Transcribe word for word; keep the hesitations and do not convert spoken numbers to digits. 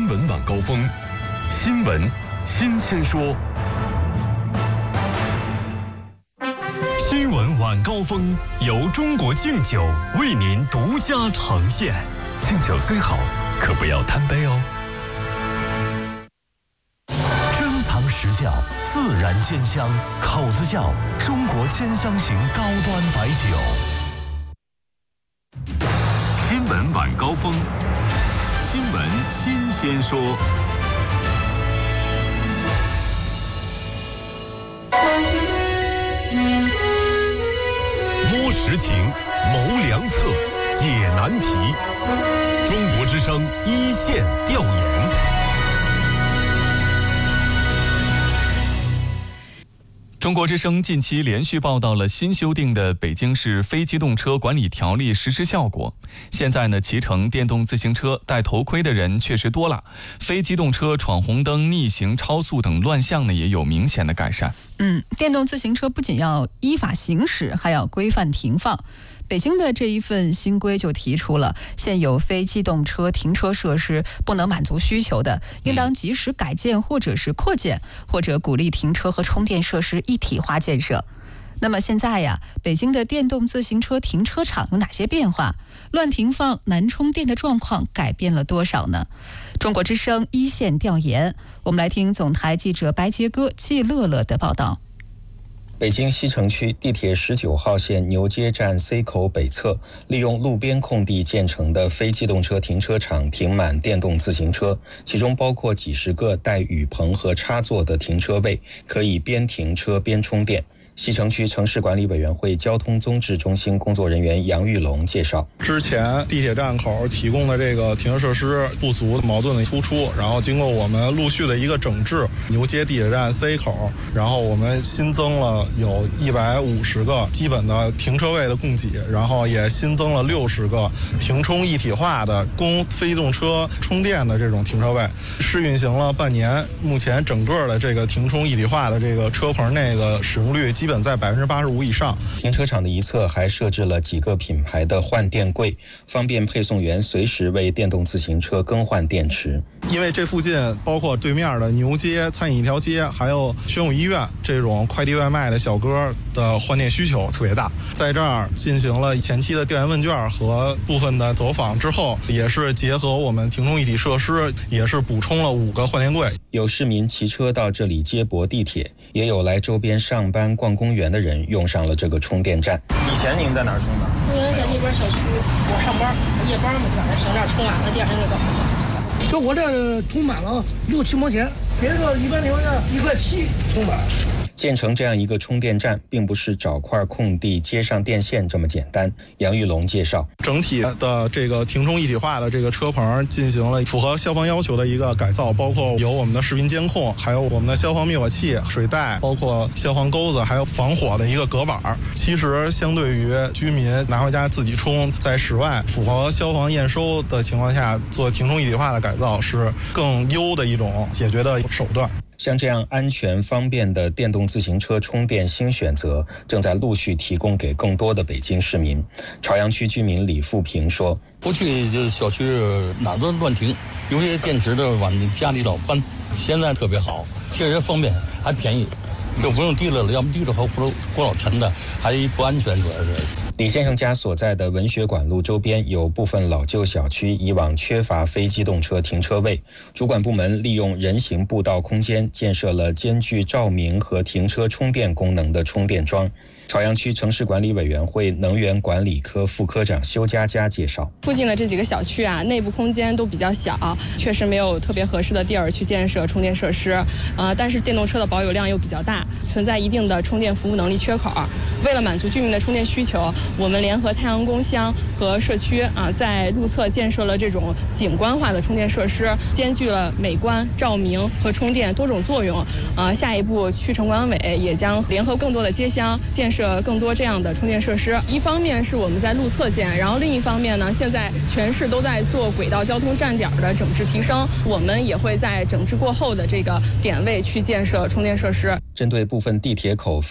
新闻晚高峰，新闻新鲜说。新闻晚高峰由中国敬酒为您独家呈现。敬酒虽好，可不要贪杯哦。珍藏实窖，自然鲜香，口子窖中国兼香型高端白酒。新闻晚高峰，新闻新鲜说。摸实情，谋良策，解难题。中国之声一线调研。 中国之声近期连续报道了新修订的北京市非机动车管理条例实施效果。现在呢，骑乘电动自行车戴头盔的人确实多了，非机动车闯红灯、逆行、超速等乱象呢也有明显的改善。 嗯，电动自行车不仅要依法行驶，还要规范停放。北京的这一份新规就提出了，现有非机动车停车设施不能满足需求的，应当及时改建或者是扩建，或者鼓励停车和充电设施一体化建设。那么现在呀，北京的电动自行车停车场有哪些变化？乱停放、难充电的状况改变了多少呢？中国之声一线调研，我们来听总台记者白杰哥、季乐乐的报道。 北京西城区地铁十九号线牛街站 C 口北侧，利用路边空地建成的非机动车停车场停满电动自行车，其中包括几十个带雨棚和插座的停车位，可以边停车边充电。西城区城市管理委员会交通综治中心工作人员杨玉龙介绍， 之前地铁站口提供的这个停车设施不足，矛盾的突出，然后经过我们陆续的一个整治，牛街地铁站 C 口，然后我们新增了有一百五十个基本的停车位的供给，然后也新增了六十个停充一体化的供非机动车充电的这种停车位，试运行了半年，目前整个的这个停充一体化的这个车棚内的使用率基本在百分之八十五以上。 停车场的一侧还设置了几个品牌的换电柜，方便配送员随时为电动自行车更换电池。 因为这附近包括对面的牛街、餐饮一条街，还有宣武医院这种快递外卖的小哥的换电需求特别大，在这儿进行了前期的调研问卷和部分的走访之后，也是结合我们停充一体设施，也是补充了五个换电柜。 有市民骑车到这里接驳地铁，也有来周边上班逛公园的人用上了这个充电站。 以前您在哪儿充的？ 我在那边小区，我上班，夜班嘛，在停这儿充完了，第二天就走了。 就我这充满了六七毛钱，别说一般情况下一块七充满。 建成这样一个充电站，并不是找块空地接上电线这么简单。杨玉龙介绍， 整体的这个停充一体化的这个车棚进行了符合消防要求的一个改造，包括有我们的视频监控，还有我们的消防灭火器、水袋，包括消防钩子，还有防火的一个隔板。其实相对于居民拿回家自己充，在室外符合消防验收的情况下做停充一体化的改造，是更优的一种解决的手段。 像这样安全方便的电动自行车充电新选择正在陆续提供给更多的北京市民。朝阳区居民李富平说， 过去就是小区哪都乱停，有些电池的往家里老搬，现在特别好，确实方便还便宜，就不用提了，要不提了和锅锅老沉的，还不安全。主要是李先生家所在的文学馆路周边有部分老旧小区以往缺乏非机动车停车位，主管部门利用人行步道空间建设了兼具照明和停车充电功能的充电桩。朝阳区城市管理委员会能源管理科副科长修佳佳介绍， 附近的这几个小区啊，内部空间都比较小，确实没有特别合适的地儿去建设充电设施，呃，但是电动车的保有量又比较大，存在一定的充电服务能力缺口。为了满足居民的充电需求，我们联合太阳宫乡和社区啊，在路侧建设了这种景观化的充电设施，兼具了美观、照明和充电多种作用。呃，下一步区城管委也将联合更多的街乡建设更多这样的充电设施。一方面是我们在路侧建，然后另一方面呢，现在全市都在做轨道交通站点的整治提升，我们也会在整治过后的这个点位去建设充电设施。 针对部分地铁口